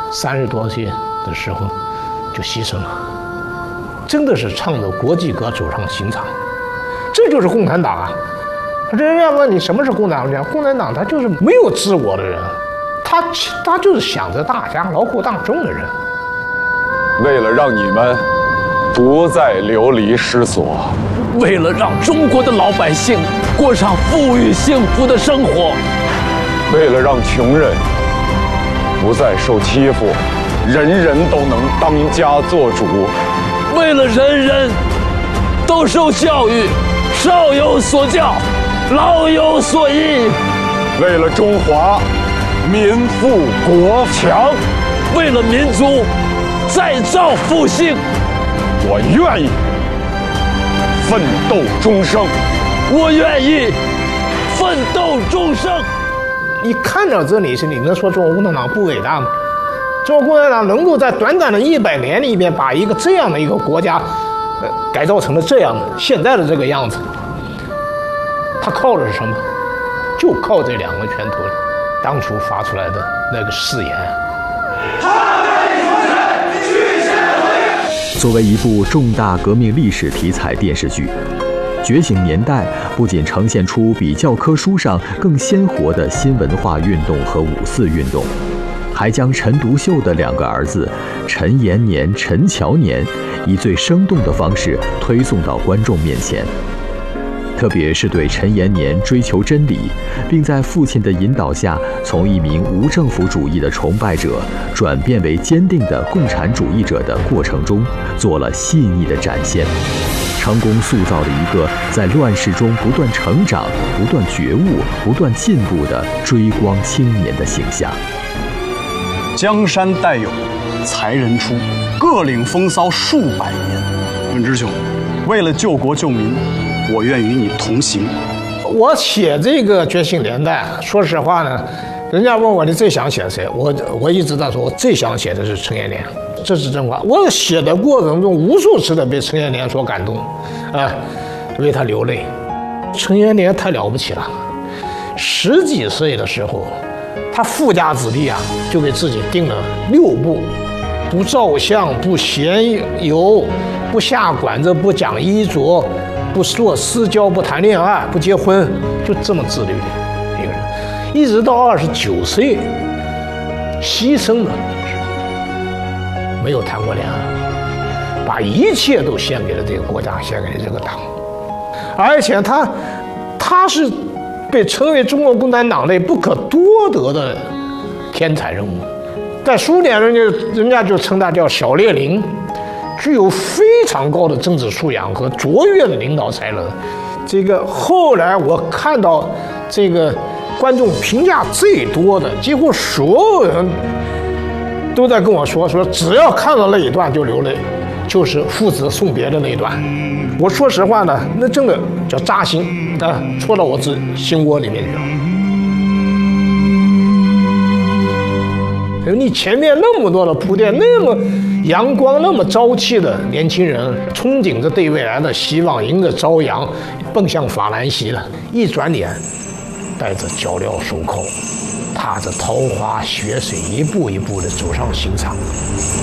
30多岁的时候就牺牲了，真的是唱着国际歌走上刑场，这就是共产党啊！人家问你什么是共产党？共产党他就是没有自我的人，他就是想着大家劳苦大众的人。 为了让你们不再流离失所， 为了让中国的老百姓过上富裕幸福的生活， 为了让穷人不再受欺负，人人都能当家作主， 为了人人都受教育，少有所教，老有所依， 为了中华民富国强， 为了民族再造复兴， 我愿意奋斗终生。 我愿意奋斗终生。 你看到这里是你能说中国共产党不伟大吗？中国共产党能够在短短的100年里面把一个这样的一个国家，改造成了这样的现在的这个样子，他靠的是什么？就靠这2个拳头当初发出来的那个誓言。 作为一部重大革命历史题材电视剧，《觉醒年代》不仅呈现出比教科书上更鲜活的新文化运动和5·4运动，还将陈独秀的2个儿子陈延年、陈乔年以最生动的方式推送到观众面前。特别是对陈延年追求真理，并在父亲的引导下从一名无政府主义的崇拜者转变为坚定的共产主义者的过程中，做了细腻的展现，成功塑造了一个在乱世中不断成长、不断觉悟、不断进步的追光青年的形象。 江山代有才人出，各领风骚数百年。文之兄，为了救国救民，我愿与你同行。 我写这个《觉醒年代》，说实话呢，人家问我你最想写谁，我一直在说，我最想写的是陈延年，这是真话。我写的过程中，无数次的被陈延年所感动，为他流泪。陈延年太了不起了，10几岁的时候，他富家子弟啊，就给自己定了6不：不照相，不闲游，不下馆子，不讲衣着，不做私交，不谈恋爱，不结婚，就这么自律的一个人，一直到29岁牺牲了，没有谈过恋爱，把一切都献给了这个国家，献给了这个党，而且他是被称为中国共产党内不可多得的天才人物，在苏联人家就称他叫小列宁，具有非常高的政治素养和卓越的领导才能。这个后来我看到这个观众评价最多的，几乎所有人都在跟我说只要看到那一段就流泪，就是父子送别的那一段。我说实话呢，那真的叫扎心啊，戳到我心窝里面去了。你前面那么多的铺垫，那么阳光、那么朝气的年轻人，憧憬着对未来的希望，迎着朝阳，奔向法兰西了。一转脸，带着脚镣手铐，踏着桃花血水，一步一步地走上刑场。